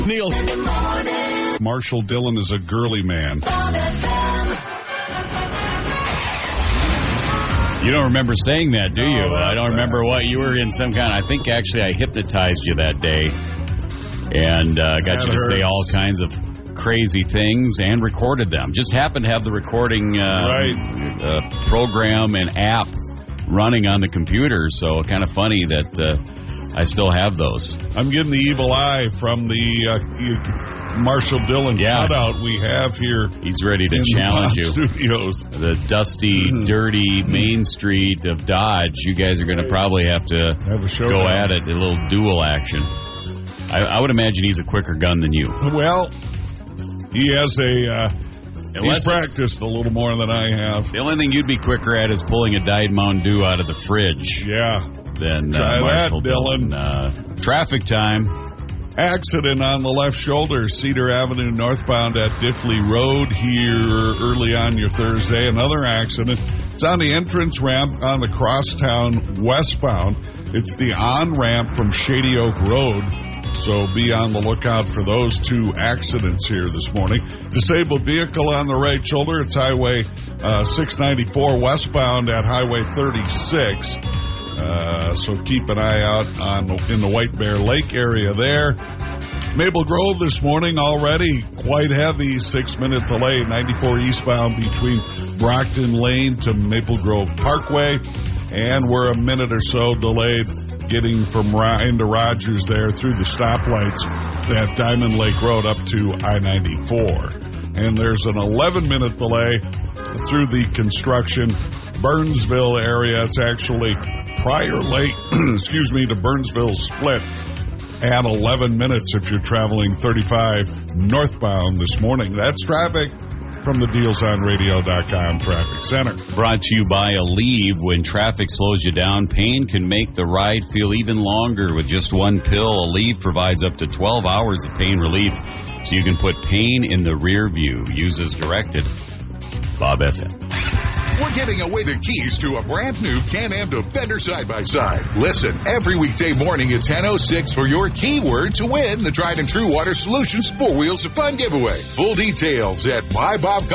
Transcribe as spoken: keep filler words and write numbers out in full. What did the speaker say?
Neil. Marshall Dillon is a girly man. You don't remember saying that, do you? Oh, I don't remember what you were in some kind. I think actually I hypnotized you that day and uh, got that you to hurts. say all kinds of crazy things and recorded them. Just happened to have the recording uh, right. uh, program and app running on the computer, so kind of funny that uh, I still have those. I'm getting the evil eye from the uh, Marshall Dillon yeah. cutout we have here. He's ready to in challenge the you. Studios. The dusty, mm-hmm. dirty Main Street of Dodge. You guys are going to probably have to have a show go down. at it, a little duel action. I, I would imagine he's a quicker gun than you. Well, he has a... Uh, Unless He's practiced a little more than I have. The only thing you'd be quicker at is pulling a Diet Mountain Dew out of the fridge. Yeah. Than Try uh, Marshall that, Dylan. Dillon. Uh, traffic time. Accident on the left shoulder, Cedar Avenue northbound at Diffley Road here early on your Thursday. Another accident. It's on the entrance ramp on the crosstown westbound. It's the on-ramp from Shady Oak Road. So be on the lookout for those two accidents here this morning. Disabled vehicle on the right shoulder. It's Highway uh, six ninety-four westbound at Highway thirty-six. Uh, so keep an eye out on in the White Bear Lake area there. Maple Grove this morning already quite heavy. Six-minute delay, ninety-four eastbound between Brockton Lane to Maple Grove Parkway. And we're a minute or so delayed getting from into Rogers there through the stoplights at Diamond Lake Road up to I ninety-four. And there's an eleven-minute delay through the construction Burnsville area. It's actually Prior Lake, excuse me, to Burnsville Split at eleven minutes if you're traveling thirty-five northbound this morning. That's traffic from the deals on radio dot com Traffic Center. Brought to you by Aleve. When traffic slows you down, pain can make the ride feel even longer. With just one pill, Aleve provides up to twelve hours of pain relief, so you can put pain in the rear view. Use as directed. Bob F M. We're giving away the keys to a brand new Can-Am Defender side-by-side. Listen every weekday morning at ten oh six for your keyword to win the tried and true Water Solutions four Wheels of Fun giveaway. Full details at my bob